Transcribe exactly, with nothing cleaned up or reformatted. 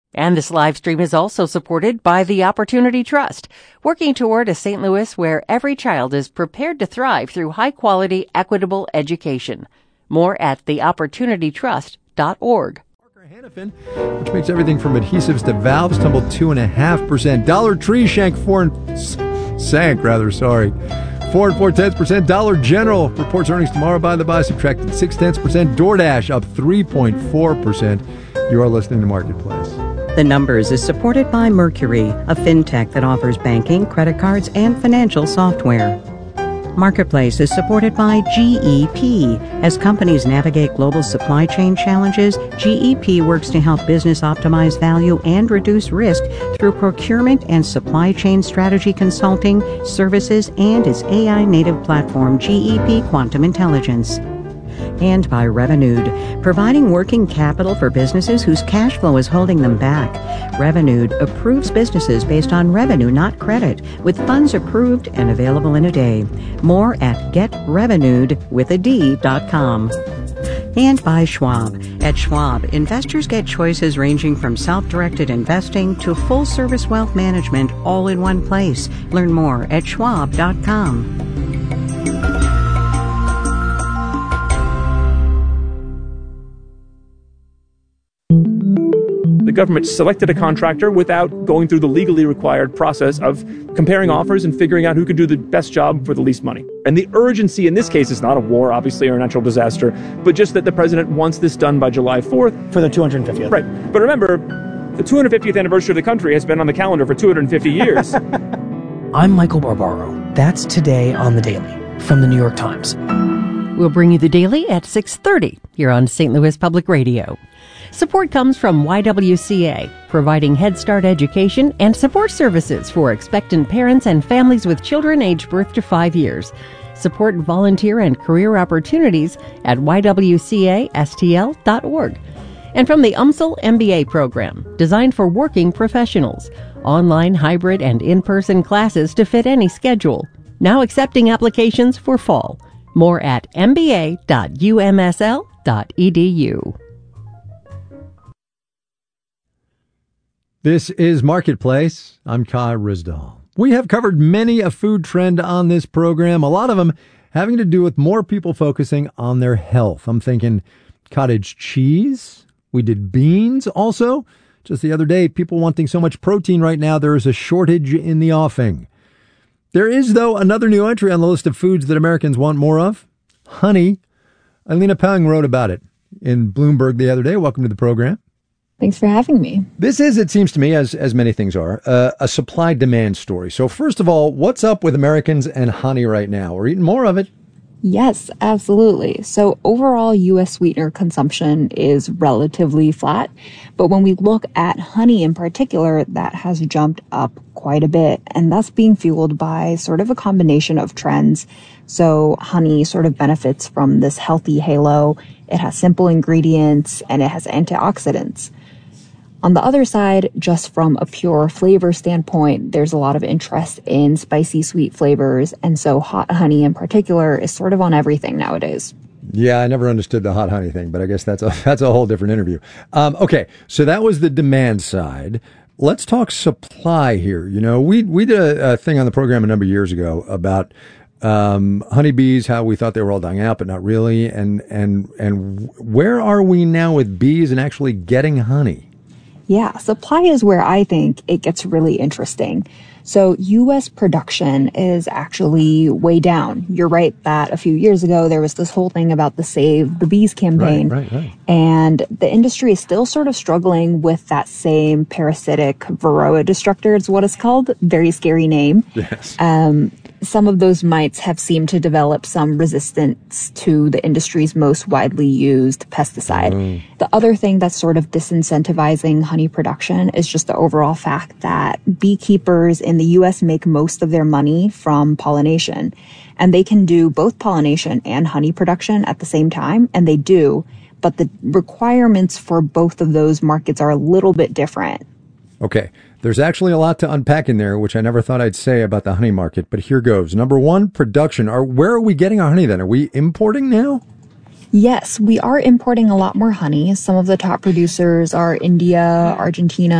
And this live stream is also supported by the Opportunity Trust, working toward a Saint Louis where every child is prepared to thrive through high-quality, equitable education. More at the opportunity trust dot org. Hannafin, which makes everything from adhesives to valves, tumbled two and a half percent. Dollar Tree shank four and sank rather. Sorry, four and four tenths percent. Dollar General reports earnings tomorrow. By the by, subtracted six tenths percent. DoorDash up three point four percent. You are listening to Marketplace. The Numbers is supported by Mercury, a fintech that offers banking, credit cards, and financial software. Marketplace is supported by G E P. As companies navigate global supply chain challenges, G E P works to help business optimize value and reduce risk through procurement and supply chain strategy consulting, services, and its A I-native platform, G E P Quantum Intelligence. And by Revenued, providing working capital for businesses whose cash flow is holding them back. Revenued approves businesses based on revenue, not credit, with funds approved and available in a day. More at get revenued with a D dot com. And by Schwab. At Schwab, investors get choices ranging from self-directed investing to full-service wealth management all in one place. Learn more at schwab dot com. The government selected a contractor without going through the legally required process of comparing offers and figuring out who could do the best job for the least money. And the urgency in this case is not a war, obviously, or a natural disaster, but just that the president wants this done by July fourth. For the two hundred fiftieth. Right. But remember, the two hundred fiftieth anniversary of the country has been on the calendar for two hundred fifty years. I'm Michael Barbaro. That's Today on the Daily from the New York Times. We'll bring you the Daily at six thirty here on Saint Louis Public Radio. Support comes from Y W C A, providing Head Start education and support services for expectant parents and families with children aged birth to five years. Support volunteer and career opportunities at y w c a s t l dot org. And from the U M S L M B A program, designed for working professionals. Online, hybrid, and in-person classes to fit any schedule. Now accepting applications for fall. More at m b a dot u m s l dot e d u. This is Marketplace. I'm Kai Rizdal. We have covered many a food trend on this program, a lot of them having to do with more people focusing on their health. I'm thinking cottage cheese. We did beans also. Just the other day, people wanting so much protein right now, there is a shortage in the offing. There is, though, another new entry on the list of foods that Americans want more of. Honey. Alina Pang wrote about it in Bloomberg the other day. Welcome to the program. Thanks for having me. This is, it seems to me, as as many things are, uh, a supply-demand story. So first of all, what's up with Americans and honey right now? We're eating more of it. Yes, absolutely. So overall, U S sweetener consumption is relatively flat. But when we look at honey in particular, that has jumped up quite a bit. And that's being fueled by sort of a combination of trends. So honey sort of benefits from this healthy halo. It has simple ingredients and it has antioxidants. On the other side, just from a pure flavor standpoint, there's a lot of interest in spicy sweet flavors. And so hot honey in particular is sort of on everything nowadays. Yeah, I never understood the hot honey thing, but I guess that's a, that's a whole different interview. Um, okay, so that was the demand side. Let's talk supply here. You know, we we did a, a thing on the program a number of years ago about um, honeybees, how we thought they were all dying out, but not really. And, and, and where are we now with bees and actually getting honey? Yeah, supply is where I think it gets really interesting. So U S production is actually way down. You're right that a few years ago, there was this whole thing about the Save the Bees campaign. Right, right, right. And the industry is still sort of struggling with that same parasitic Varroa destructor. It's what it's called. Very scary name. Yes. Um, some of those mites have seemed to develop some resistance to the industry's most widely used pesticide. Mm. The other thing that's sort of disincentivizing honey production is just the overall fact that beekeepers in the U S make most of their money from pollination. And they can do both pollination and honey production at the same time, and they do. But the requirements for both of those markets are a little bit different. Okay. There's actually a lot to unpack in there, which I never thought I'd say about the honey market, but here goes. Number one, production. Are, where are we getting our honey then? Are we importing now? Yes, we are importing a lot more honey. Some of the top producers are India, Argentina,